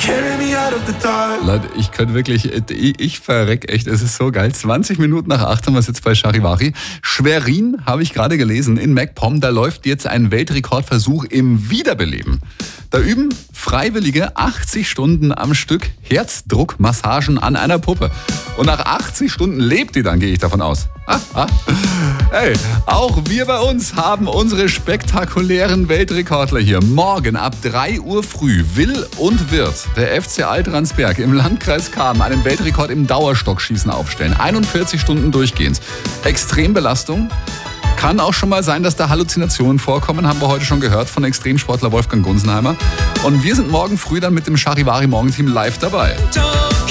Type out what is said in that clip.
Leute, ich könnte wirklich, ich verreck echt, es ist so geil. 20 Minuten nach 8 haben wir es jetzt bei Charivari. Schwerin, habe ich gerade gelesen, in MacPom, da läuft jetzt ein Weltrekordversuch im Wiederbeleben. Da üben Freiwillige 80 Stunden am Stück Herzdruckmassagen an einer Puppe. Und nach 80 Stunden lebt die dann, gehe ich davon aus. Hey, auch wir bei uns haben unsere spektakulären Weltrekordler hier. Morgen ab 3 Uhr früh will und wird der FC Altransberg im Landkreis Cham einen Weltrekord im Dauerstockschießen aufstellen. 41 Stunden durchgehend. Extrembelastung. Kann auch schon mal sein, dass da Halluzinationen vorkommen, haben wir heute schon gehört von Extremsportler Wolfgang Gunzenheimer. Und wir sind morgen früh dann mit dem Charivari Morgenteam live dabei.